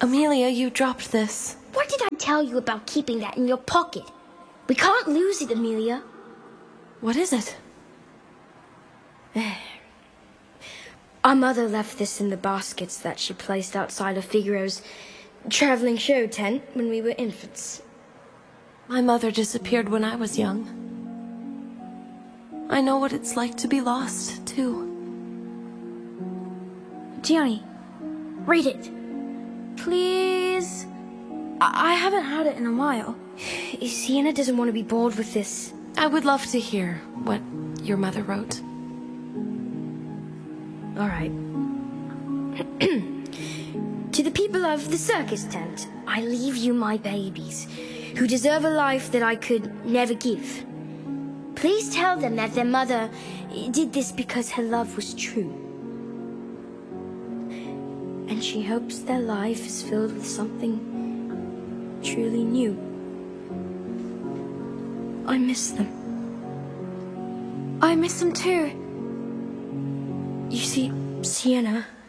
Amelia, you dropped this. What did I tell you about keeping that in your pocket? We can't lose it, Amelia. What is it? Our mother left this in the baskets that she placed outside of Figaro's traveling show tent when we were infants. My mother disappeared when I was young. I know what it's like to be lost, too. Gianni, read it. Please. I haven't had it in a while. Sienna doesn't want to be bored with this. I would love to hear what your mother wrote. All right. To the people of the circus tent, I leave you my babies, who deserve a life that I could never give. Please tell them that their mother did this because her love was true. And she hopes their life is filled with something truly new. I miss them. I miss them too. You see, Sienna